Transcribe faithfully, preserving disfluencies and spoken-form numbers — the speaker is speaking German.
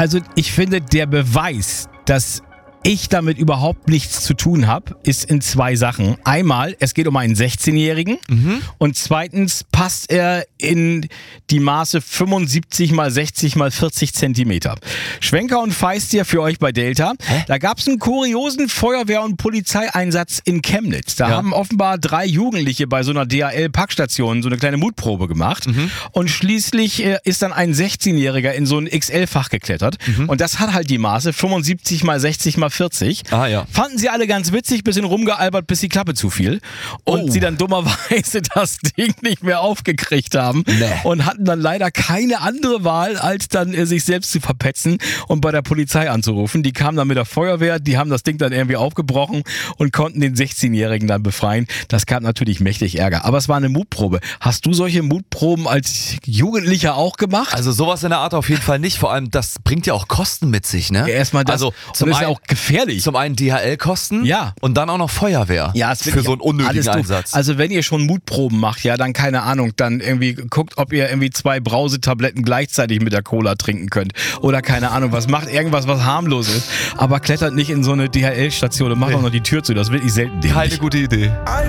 Also ich finde, der Beweis, dass ich damit überhaupt nichts zu tun habe, ist in zwei Sachen. Einmal, es geht um einen sechzehnjährigen mhm. und zweitens passt er in die Maße fünfundsiebzig mal sechzig mal vierzig Zentimeter. Schwenker und Feistier für euch bei Delta. Hä? Da gab es einen kuriosen Feuerwehr- und Polizeieinsatz in Chemnitz. Da ja. haben offenbar drei Jugendliche bei so einer D H L-Packstation so eine kleine Mutprobe gemacht mhm. und schließlich äh, ist dann ein sechzehnjähriger in so ein X L-Fach geklettert mhm. und das hat halt die Maße fünfundsiebzig mal sechzig mal vierzig. Ah, ja. Fanden sie alle ganz witzig, bisschen rumgealbert, bis die Klappe zufiel. Und oh. sie dann dummerweise das Ding nicht mehr aufgekriegt haben. Nee. Und hatten dann leider keine andere Wahl, als dann äh, sich selbst zu verpetzen und bei der Polizei anzurufen. Die kamen dann mit der Feuerwehr, die haben das Ding dann irgendwie aufgebrochen und konnten den sechzehnjährigen dann befreien. Das gab natürlich mächtig Ärger. Aber es war eine Mutprobe. Hast du solche Mutproben als Jugendlicher auch gemacht? Also sowas in der Art auf jeden Fall nicht. Vor allem, das bringt ja auch Kosten mit sich, ne? Ja, erstmal das. Also zum ist ja auch gefährlich. Zum einen D H L-Kosten ja. und dann auch noch Feuerwehr ja, es für so einen unnötigen Einsatz. Also wenn ihr schon Mutproben macht, ja, dann keine Ahnung, dann irgendwie guckt, ob ihr irgendwie zwei Brausetabletten gleichzeitig mit der Cola trinken könnt oder keine Ahnung, was macht irgendwas, was harmlos ist, aber klettert nicht in so eine D H L-Station und macht auch noch die Tür zu, das ist wirklich selten dämlich. Keine gute Idee.